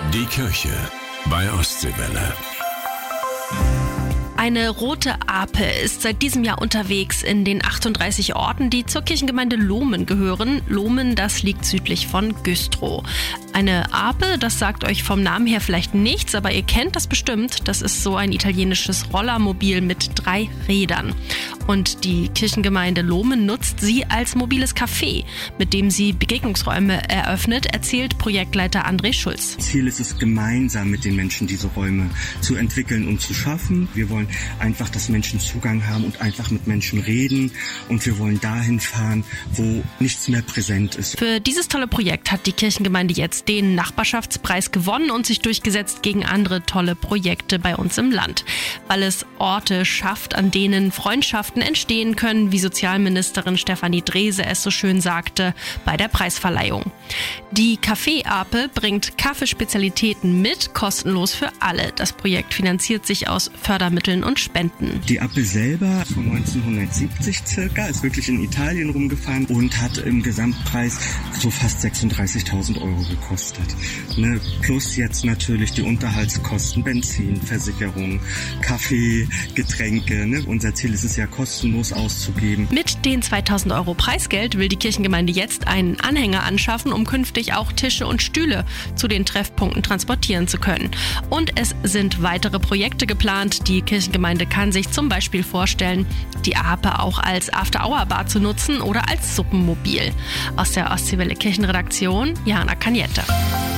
Die Kirche bei Ostseewelle. Eine rote Ape ist seit diesem Jahr unterwegs in den 38 Orten, die zur Kirchengemeinde Lohmen gehören. Lohmen, das liegt südlich von Güstrow. Eine Ape, das sagt euch vom Namen her vielleicht nichts, aber ihr kennt das bestimmt. Das ist so ein italienisches Rollermobil mit 3 Rädern. Und die Kirchengemeinde Lohmen nutzt sie als mobiles Café, mit dem sie Begegnungsräume eröffnet, erzählt Projektleiter André Schulz. Ziel ist es, gemeinsam mit den Menschen diese Räume zu entwickeln und zu schaffen. Wir wollen einfach, dass Menschen Zugang haben und einfach mit Menschen reden. Und wir wollen dahin fahren, wo nichts mehr präsent ist. Für dieses tolle Projekt hat die Kirchengemeinde jetzt den Nachbarschaftspreis gewonnen und sich durchgesetzt gegen andere tolle Projekte bei uns im Land. Weil es Orte schafft, an denen Freundschaften entstehen können, wie Sozialministerin Stefanie Drese es so schön sagte bei der Preisverleihung. Die Café-Ape bringt Kaffeespezialitäten mit, kostenlos für alle. Das Projekt finanziert sich aus Fördermitteln und Spenden. Die Ape selber von 1970 circa ist wirklich in Italien rumgefahren und hat im Gesamtpreis so fast 36.000 € gekostet. Plus jetzt natürlich die Unterhaltskosten, Benzin, Versicherung, Kaffee, Getränke. Unser Ziel ist es ja, kostenlos auszugeben. Mit den 2.000 € Preisgeld will die Kirchengemeinde jetzt einen Anhänger anschaffen, um künftig auch Tische und Stühle zu den Treffpunkten transportieren zu können. Und es sind weitere Projekte geplant. Die Kirchengemeinde kann sich zum Beispiel vorstellen, die Ape auch als After-Hour-Bar zu nutzen oder als Suppenmobil. Aus der Ostseewelle Kirchenredaktion, Jana Kaniette.